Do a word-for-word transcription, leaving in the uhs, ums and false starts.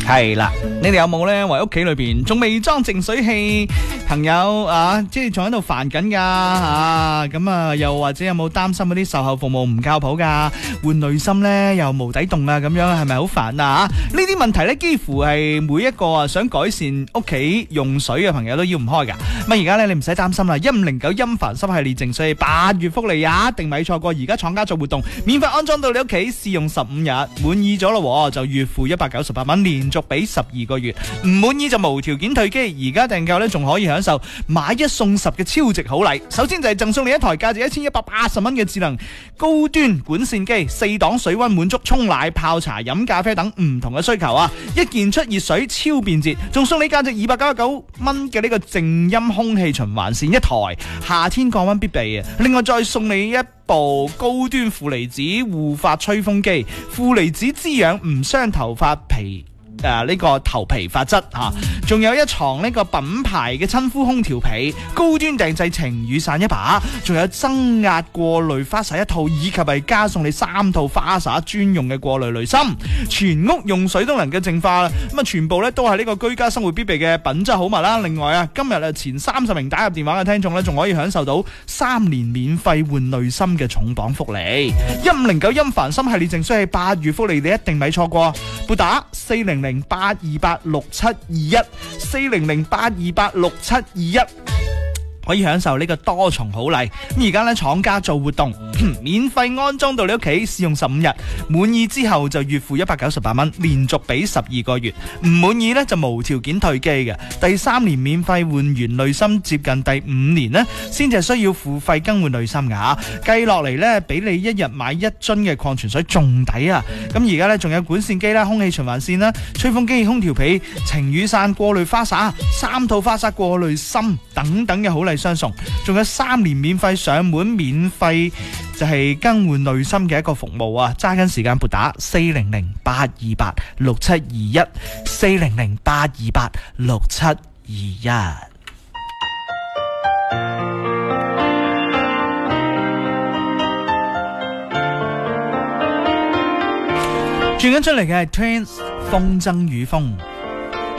係啦，你哋有冇呢？為屋企裏邊仲未裝淨水器，朋友啊，即係仲喺度煩緊噶啊！咁啊，又或者有冇擔心嗰啲售後服務唔靠譜噶？換濾芯呢又無底洞啊，咁樣係咪好煩啊？呢啲問題呢，幾乎係每一個啊想改善屋企用水嘅朋友都要唔開噶。咁而家呢，你唔使擔心啦，一五零九陰凡濕系列淨水器八月福利啊，一定咪錯過。而家廠家做活動，免費安裝到你屋企，試用十五日，滿意咗咯就月付一百九十八蚊，連續俾十二個月，唔滿意就無條件退機。而家訂購呢，仲可以享受買一送十嘅超值好禮。首先就係贈送你一台價值一千一百八十蚊嘅智能高端管線機，四檔水溫滿足沖奶、泡茶、飲咖啡等唔同嘅需求啊！一鍵出熱水超便捷，仲送你價值二百九十九蚊嘅呢個靜音空氣循環扇一台，夏天降溫必備啊！另外再送你一部高端負離子護髮吹風機，負離子滋養唔傷頭髮皮誒，呢、呃這個頭皮髮質啊，仲有一床呢個品牌嘅親膚空調被，高端定製晴雨傘一把，仲有增壓過濾花灑一套，以及係加送你三套花灑專用嘅過濾濾芯，全屋用水都能夠淨化啦。咁啊，全部咧都係呢個居家生活必備嘅品質好物啦。另外啊，今日啊前三十名打入電話嘅聽眾咧，仲可以享受到三年免費換濾芯嘅重磅福利。一五零九陰凡心系列淨水器八月福利，你一定咪錯過，撥打四零零八二八六七二一四零零八二八六七二一，可以享受呢個多重好禮。咁而家呢，廠家做活動，免費安裝到你屋企，試用十五日，滿意之後就月付一百九十八蚊，連續俾十二個月，唔滿意呢就無條件退機嘅。第三年免費換完濾芯，接近第五年呢先至需要付費更換濾芯噶吓。計落嚟呢，俾你一日買一樽嘅礦泉水仲抵啊！咁而家呢，仲有管線機啦、空氣循環扇啦、吹風機、空調被、晴雨傘、過濾花灑、三套花灑過濾芯等等嘅好禮相送，仲有三年免費上門免費就係更換濾芯嘅一個服務啊！揸緊時間撥打四零零八二八六七二一四零零八二八六七二一。轉緊出嚟嘅係 Twins 風箏與風。